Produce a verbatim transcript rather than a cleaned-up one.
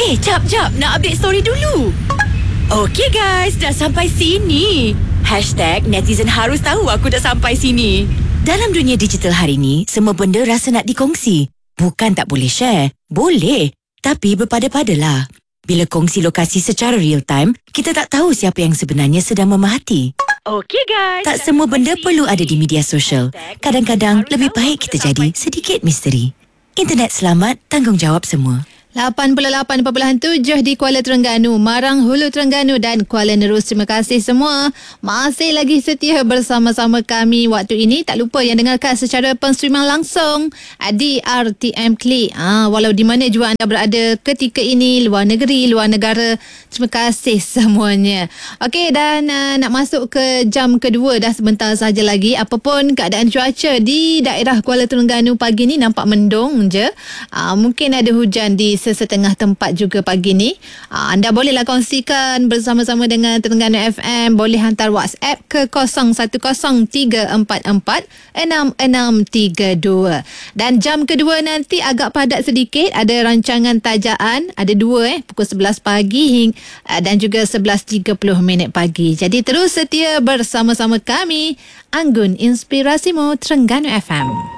Eh, jap, jap. Nak update story dulu. Okey guys, dah sampai sini. Hashtag netizen harus tahu aku dah sampai sini. Dalam dunia digital hari ni, semua benda rasa nak dikongsi. Bukan tak boleh share. Boleh. Tapi berpada-padalah. Bila kongsi lokasi secara real time, kita tak tahu siapa yang sebenarnya sedang memerhati. Okey guys. Tak semua benda perlu ada di media sosial. Kadang-kadang lebih baik kita jadi sedikit misteri. Internet selamat, tanggungjawab semua. lapan puluh lapan perpuluhan tujuh di Kuala Terengganu, Marang, Hulu Terengganu dan Kuala Nerus. Terima kasih semua. Masih lagi setia bersama-sama kami waktu ini. Tak lupa yang dengarkan secara penstreaman langsung di R T M Klik. Ah, walau di mana juga anda berada ketika ini, luar negeri, luar negara. Terima kasih semuanya. Okey, dan uh, nak masuk ke jam kedua dah sebentar saja lagi. Apapun keadaan cuaca di daerah Kuala Terengganu pagi ni nampak mendung je. Ah, mungkin ada hujan di sesetengah tempat juga pagi ni. Anda bolehlah kongsikan bersama-sama dengan Terengganu F M. Boleh hantar WhatsApp ke kosong satu kosong tiga empat empat enam enam tiga dua. Dan jam kedua nanti agak padat sedikit. Ada rancangan tajaan. Ada dua eh. Pukul sebelas pagi dan juga sebelas tiga puluh minit pagi. Jadi terus setia bersama-sama kami. Anggun Inspirasimu Terengganu F M.